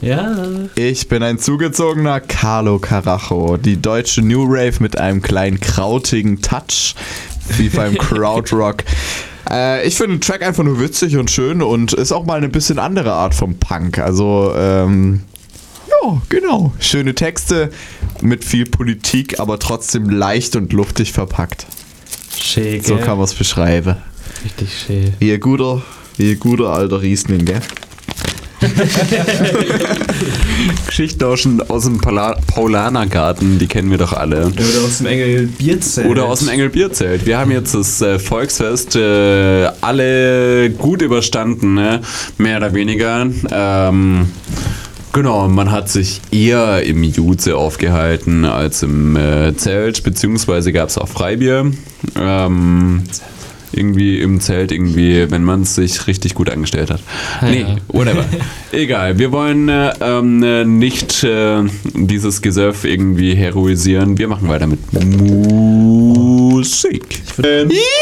Ja. Ich bin ein zugezogener Carlo Carajo, die deutsche New Rave mit einem kleinen krautigen Touch, wie beim Krautrock. Ich finde den Track einfach nur witzig und schön und ist auch mal eine bisschen andere Art vom Punk. Also, ja, genau. Schöne Texte mit viel Politik, aber trotzdem leicht und luftig verpackt. Schön, So kann man es beschreiben. Richtig schön. Wie ein guter alter Riesling, gell? Geschichten aus dem Paulanergarten, die kennen wir doch alle. Oder aus dem Engelbierzelt. Wir haben jetzt das Volksfest alle gut überstanden, ne? Mehr oder weniger. Genau, man hat sich eher im Juze aufgehalten als im Zelt, beziehungsweise gab es auch Freibier. Irgendwie im Zelt, wenn man es sich richtig gut angestellt hat. Ja. Nee, whatever. Egal, wir wollen nicht dieses Gesöff irgendwie heroisieren. Wir machen weiter mit Musik.